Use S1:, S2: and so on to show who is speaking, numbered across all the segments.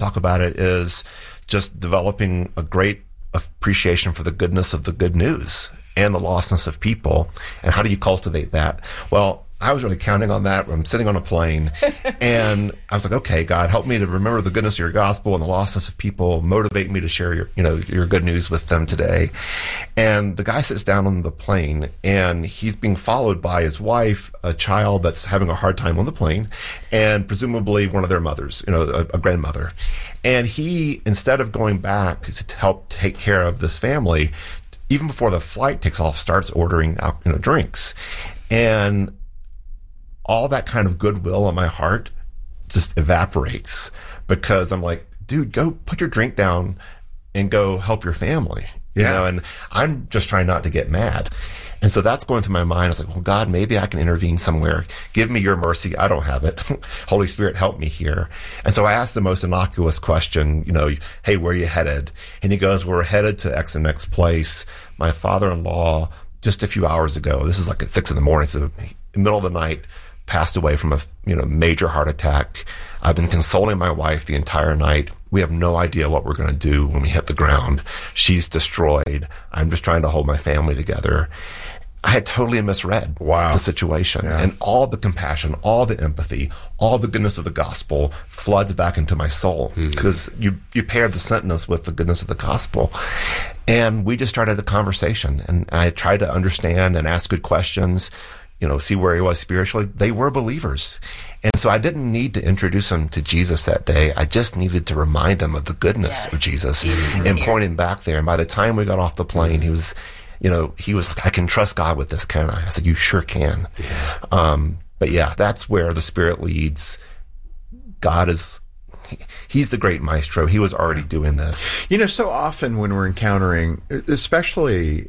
S1: talk about it is just developing a great appreciation for the goodness of the good news and the lostness of people. And how do you cultivate that? Well, I was really counting on that. I'm sitting on a plane and I was like, okay, God, help me to remember the goodness of your gospel and the lostness of people. Motivate me to share your good news with them today. And the guy sits down on the plane and he's being followed by his wife, a child that's having a hard time on the plane, and presumably one of their mothers, a grandmother. And he, instead of going back to help take care of this family, even before the flight takes off, starts ordering drinks. And all that kind of goodwill in my heart just evaporates because I'm like, dude, go put your drink down and go help your family. And I'm just trying not to get mad. And so that's going through my mind. I was like, well, God, maybe I can intervene somewhere. Give me your mercy. I don't have it. Holy Spirit, help me here. And so I asked the most innocuous question, hey, where are you headed? And he goes, we're headed to X and X place. My father-in-law, just a few hours ago, this is like at 6 a.m, so in the middle of the night, passed away from a major heart attack. I've been consoling my wife the entire night. We have no idea what we're going to do when we hit the ground. She's destroyed. I'm just trying to hold my family together. I had totally misread the situation. And all the compassion, all the empathy, all the goodness of the gospel floods back into my soul because you paired the sentence with the goodness of the gospel. And we just started a conversation, and I tried to understand and ask good questions, see where he was spiritually. They were believers. And so I didn't need to introduce him to Jesus that day. I just needed to remind him of the goodness of Jesus and point him back there. And by the time we got off the plane, he was like, I can trust God with this, can I? I said, you sure can. But that's where the Spirit leads. God he's the great maestro. He was already doing this.
S2: So often when we're encountering, especially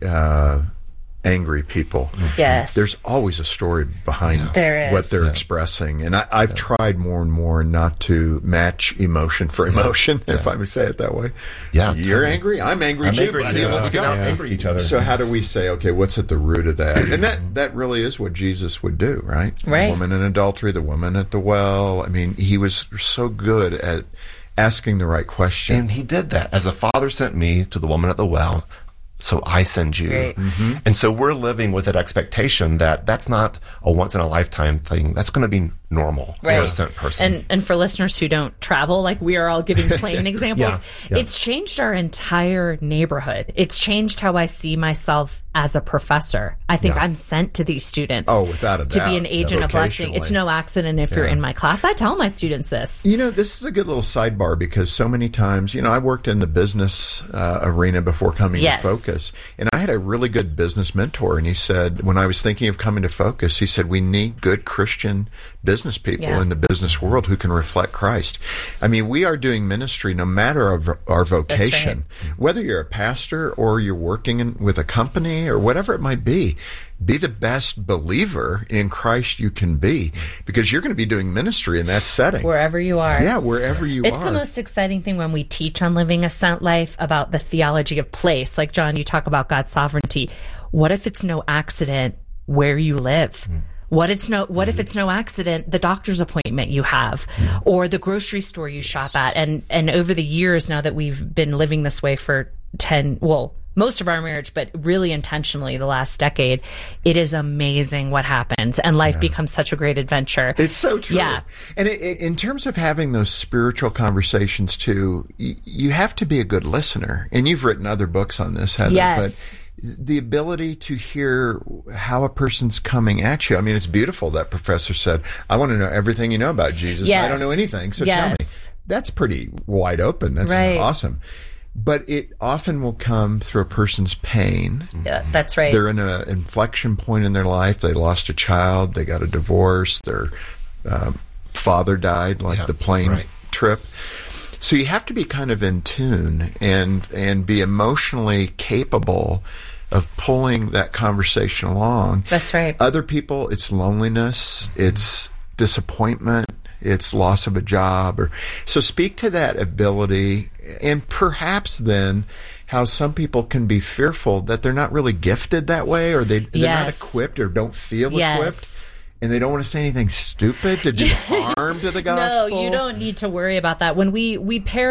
S2: angry people, there's always a story behind what they're expressing. And I've tried more and more not to match emotion for emotion, if I may say it that way. You're angry, I'm angry too. Let's get out angry at each other. So how do we say, okay, what's at the root of that? And that really is what Jesus would do, right? The woman in adultery, the woman at the well. I mean, he was so good at asking the right question.
S1: And he did that. As the Father sent me to the woman at the well, so I send you. And so we're living with that expectation that that's not a once-in-a-lifetime thing. That's going to be normal for a sent person.
S3: And for listeners who don't travel, like we are all giving plain examples, it's changed our entire neighborhood. It's changed how I see myself as a professor. I think I'm sent to these students
S2: without a doubt,
S3: to be an agent of blessing. It's no accident if you're in my class. I tell my students this.
S2: This is a good little sidebar because so many times, I worked in the business arena before coming to Focus. And I had a really good business mentor, and he said, when I was thinking of coming to Focus, he said, we need good Christian business people in the business world who can reflect Christ. I mean, we are doing ministry no matter our vocation. Whether you're a pastor or you're working with a company or whatever it might be the best believer in Christ you can be, because you're going to be doing ministry in that setting.
S3: Wherever you are.
S2: Yeah, wherever you are.
S3: It's the most exciting thing when we teach on living a sent life about the theology of place. Like, John, you talk about God's sovereignty. What if it's no accident where you live? What if it's no accident the doctor's appointment you have, or the grocery store you shop at? And over the years now that we've been living this way for most of our marriage, but really intentionally the last decade, it is amazing what happens, and life becomes such a great adventure.
S2: It's so true. Yeah. And in terms of having those spiritual conversations too, you have to be a good listener. And you've written other books on this, Heather.
S3: Yes.
S2: But the ability to hear how a person's coming at you. I mean, it's beautiful that professor said, I want to know everything you know about Jesus.
S3: Yes.
S2: I don't know anything, so tell me. That's pretty wide open. That's awesome. But it often will come through a person's pain.
S3: Yeah, that's right.
S2: They're in an inflection point in their life. They lost a child. They got a divorce. Their father died, like the plane trip. So you have to be kind of in tune and be emotionally capable of pulling that conversation along.
S3: That's right.
S2: Other people, it's loneliness, it's disappointment, it's loss of a job. So speak to that ability, and perhaps then how some people can be fearful that they're not really gifted that way, or they're not equipped or don't feel equipped. And they don't want to say anything stupid to do harm to the gospel.
S3: No, you don't need to worry about that. When we pair